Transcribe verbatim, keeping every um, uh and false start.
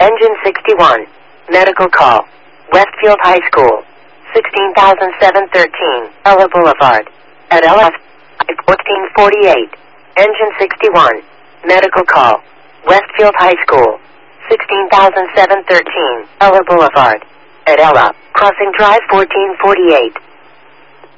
Engine sixty-one. Medical call. Westfield High School. sixteen thousand seven hundred thirteen. Ella Boulevard. At L F fourteen forty-eight. Engine sixty-one. Medical call. Westfield High School. sixteen thousand seven hundred thirteen. Ella Boulevard. At Ella. Crossing Drive fourteen forty-eight.